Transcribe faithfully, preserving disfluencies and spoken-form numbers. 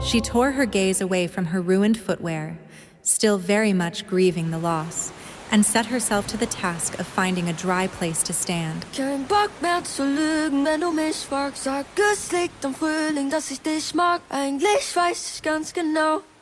She tore her gaze away from her ruined footwear, still very much grieving the loss, and set herself to the task of finding a dry place to stand. Kein Bock mehr zu lügen, wenn du mich fragst. Sag, es liegt am Frühling, dass ich dich mag. Eigentlich weiß ich ganz genau,